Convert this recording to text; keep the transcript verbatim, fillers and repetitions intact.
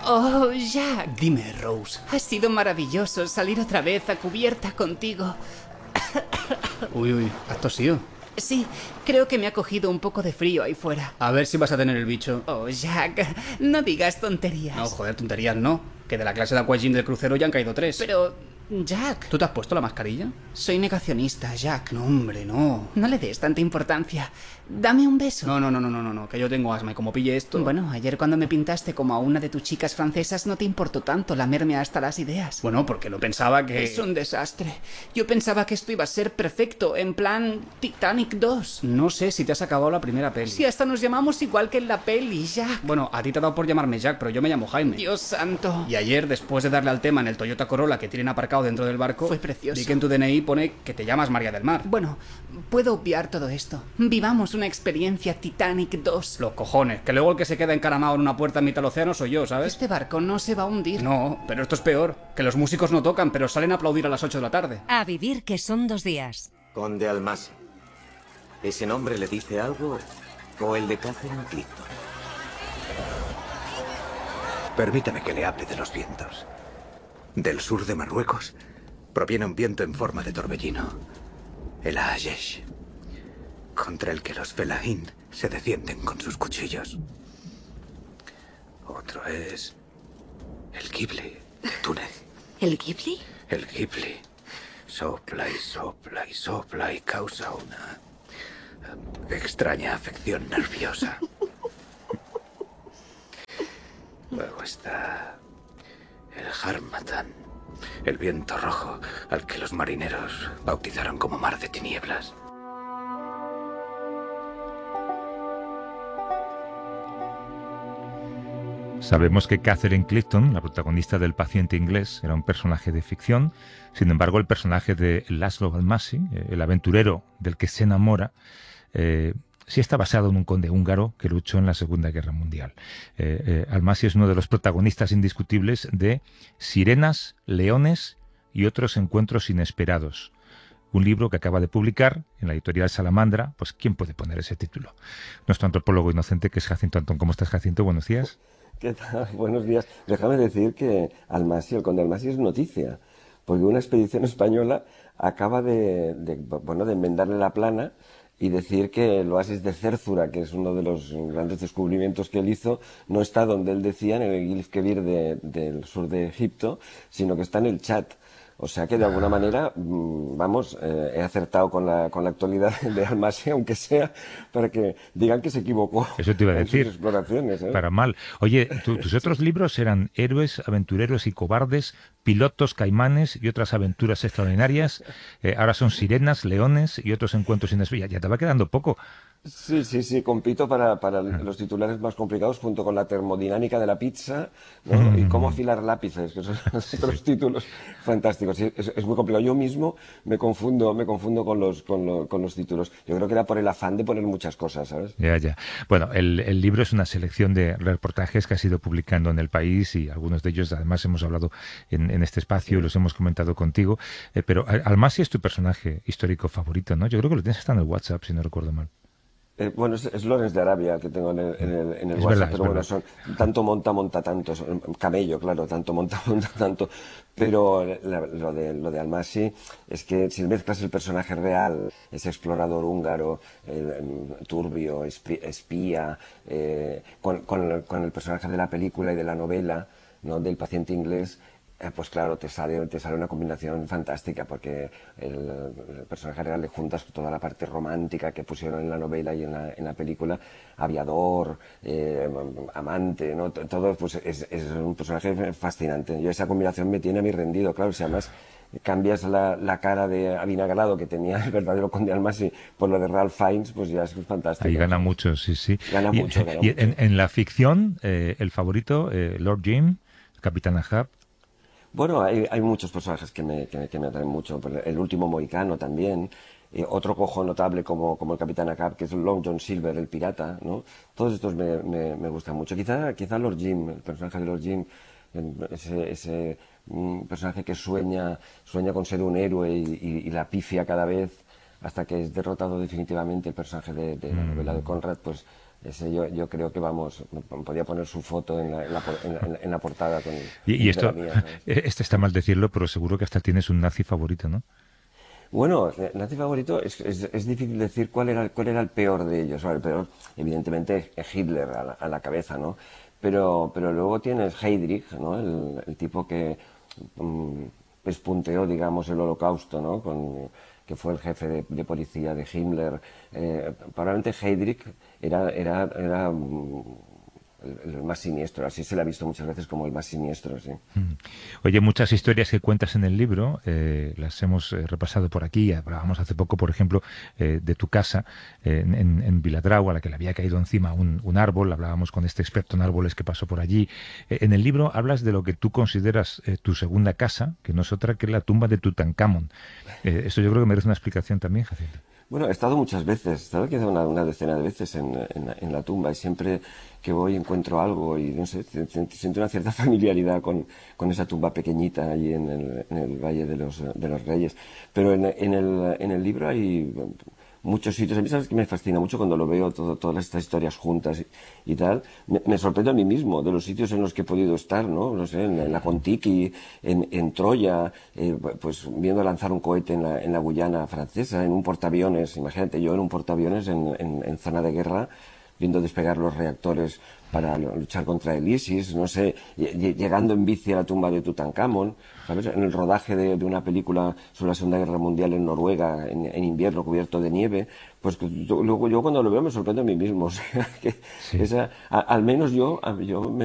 Oh, Jack. Dime, Rose. Ha sido maravilloso salir otra vez a cubierta contigo. Uy, uy, ¿has tosido? Sí, creo que me ha cogido un poco de frío ahí fuera. A ver si vas a tener el bicho. Oh, Jack, no digas tonterías. No, joder, tonterías no. Que de la clase de aquagym del crucero ya han caído tres. Pero, Jack... ¿Tú te has puesto la mascarilla? Soy negacionista, Jack. No, hombre, no. No le des tanta importancia. Dame un beso. No, no, no, no, no, no, no, que yo tengo asma y como pille esto... Bueno, ayer cuando me pintaste como a una de tus chicas francesas no te importó tanto lamerme hasta las ideas. Bueno, porque no pensaba que... Es un desastre. Yo pensaba que esto iba a ser perfecto, en plan Titanic dos. No sé si te has acabado la primera peli. Si hasta nos llamamos igual que en la peli, Jack. Bueno, a ti te ha dado por llamarme Jack, pero yo me llamo Jaime. Dios santo. Y ayer, después de darle al tema en el Toyota Corolla que tienen aparcado dentro del barco... Fue precioso. Vi que en tu D N I pone que te llamas María del Mar. Bueno, puedo obviar todo esto. Vivamos una experiencia Titanic dos. Los cojones, que luego el que se queda encaramado en una puerta en mitad del océano soy yo, ¿sabes? Este barco no se va a hundir. No, pero esto es peor. Que los músicos no tocan, pero salen a aplaudir a las ocho de la tarde. A vivir que son dos días. Conde Almasi. ¿Ese nombre le dice algo? ¿O el de Catherine Clifton? Permítame que le hable de los vientos. Del sur de Marruecos proviene un viento en forma de torbellino, el Ayesh, contra el que los Felahin se defienden con sus cuchillos. Otro es el Ghibli de Túnez. ¿El Ghibli? El Ghibli sopla y sopla y sopla y causa una eh, extraña afección nerviosa. Luego está el Harmattan, el viento rojo al que los marineros bautizaron como mar de tinieblas. Sabemos que Catherine Clifton, la protagonista del Paciente Inglés, era un personaje de ficción. Sin embargo, el personaje de Laszlo Almasi, el aventurero del que se enamora, eh, sí está basado en un conde húngaro que luchó en la Segunda Guerra Mundial. Eh, eh, Almasi es uno de los protagonistas indiscutibles de Sirenas, Leones y otros encuentros inesperados. Un libro que acaba de publicar en la editorial Salamandra. Pues, ¿quién puede poner ese título? Nuestro antropólogo inocente, que es Jacinto Antón. ¿Cómo estás, Jacinto? Buenos días. ¿Qué tal? Buenos días. Déjame decir que Almasi, el conde Almasi, es noticia, porque una expedición española acaba de, de, bueno, de enmendarle la plana y decir que el oasis de Cérzura, que es uno de los grandes descubrimientos que él hizo, no está donde él decía, en el Gilf Kebir de, del sur de Egipto, sino que está en el Chad. O sea que de alguna manera, vamos, eh, he acertado con la, con la actualidad de Almasi, aunque sea para que digan que se equivocó. Eso te iba a decir. En sus exploraciones, ¿eh? Para mal. Oye, tu, tus otros libros eran Héroes, Aventureros y Cobardes, Pilotos, Caimanes y otras aventuras extraordinarias. Eh, ahora son Sirenas, Leones y otros encuentros inesperados. Ya te va quedando poco. Sí, sí, sí, compito para, para los titulares más complicados junto con la termodinámica de la pizza, ¿no? Y cómo afilar lápices, que son los otros títulos fantásticos. Es, es muy complicado. Yo mismo me confundo, me confundo con los, con, lo, con los títulos. Yo creo que era por el afán de poner muchas cosas, ¿sabes? Ya, ya. Bueno, el, el libro es una selección de reportajes que has ido publicando en El País y algunos de ellos además hemos hablado en, en este espacio y los hemos comentado contigo. Eh, pero Almasi es tu personaje histórico favorito, ¿no? Yo creo que lo tienes hasta en el WhatsApp, si no recuerdo mal. Eh, bueno, es, es Lorenz de Arabia que tengo en el, en el, en el es WhatsApp, verdad, pero bueno, verdad. son tanto monta, monta tanto, son, camello, claro, tanto monta, monta tanto, pero la, lo de lo de Almasi es que si mezclas el personaje real, ese explorador húngaro, eh, turbio, espía, eh, con, con, el, con el personaje de la película y de la novela, ¿no? Del Paciente Inglés, Eh, pues claro, te sale, te sale una combinación fantástica, porque el, el personaje real le juntas toda la parte romántica que pusieron en la novela y en la, en la película, aviador, eh, amante, ¿no? Todo, pues es, es un personaje fascinante. Yo esa combinación me tiene a mí rendido, claro, si además cambias la, la cara de avinagrado que tenía el verdadero conde Almasi por lo de Ralph Fiennes, pues ya es fantástico. Ahí gana mucho, sí, sí. Gana y, mucho, gana y mucho. En, en la ficción, eh, el favorito, eh, Lord Jim, Capitán Ahab. Bueno, hay, hay muchos personajes que me, que, que me atraen mucho. El último mohicano también. Eh, otro cojo notable como, como el Capitán Ahab, que es Long John Silver, el pirata, ¿no? Todos estos me, me, me gustan mucho. Quizá, quizá Lord Jim, el personaje de Lord Jim, ese, ese mm, personaje que sueña, sueña con ser un héroe y, y, y la pifia cada vez hasta que es derrotado definitivamente el personaje de, de la novela de Conrad, pues Ese yo, yo creo que, vamos, podía poner su foto en la, en la, en la, en la portada con... Y, y esto, mía, ¿sabes? este está mal decirlo, pero seguro que hasta tienes un nazi favorito, ¿no? Bueno, nazi favorito, es, es, es difícil decir cuál era, cuál era el peor de ellos. Bueno, el peor, evidentemente, es Hitler a la, a la cabeza, ¿no? Pero, pero luego tienes Heydrich, ¿no? El, el tipo que um, pespunteó, digamos, el Holocausto, ¿no? Con, que fue el jefe de, de policía de Himmler. Eh, probablemente Heydrich era, era, era um, el, el más siniestro, así se le ha visto muchas veces como el más siniestro, sí. Oye, muchas historias que cuentas en el libro, eh, las hemos eh, repasado por aquí, hablábamos hace poco, por ejemplo, eh, de tu casa eh, en, en Viladrau, a la que le había caído encima un, un árbol, hablábamos con este experto en árboles que pasó por allí. Eh, en el libro hablas de lo que tú consideras eh, tu segunda casa, que no es otra que la tumba de Tutankamón. Eh, esto yo creo que merece una explicación también, Jacinto. Bueno, he estado muchas veces, he estado quizá una, una decena de veces en, en, la, en la tumba y siempre que voy encuentro algo y no sé, siento una cierta familiaridad con, con esa tumba pequeñita allí en el, en el Valle de los, de los Reyes. Pero en, en, el, en el libro hay muchos sitios. A mí, sabes que me fascina mucho cuando lo veo, todo, todas estas historias juntas y, y tal. Me, me sorprende a mí mismo de los sitios en los que he podido estar, ¿no? No sé, en, en la Contiki, en, en Troya, eh, pues viendo lanzar un cohete en la, en la Guyana francesa, en un portaaviones. Imagínate, yo en un portaaviones en, en, en zona de guerra, viendo despegar los reactores para luchar contra el ISIS, no sé, llegando en bici a la tumba de Tutankamón, ¿sabes? En el rodaje de, de una película sobre la Segunda Guerra Mundial en Noruega, en, en invierno cubierto de nieve, pues luego yo cuando lo veo me sorprende a mí mismo, o sea, que Sí. esa, a, al menos yo, yo me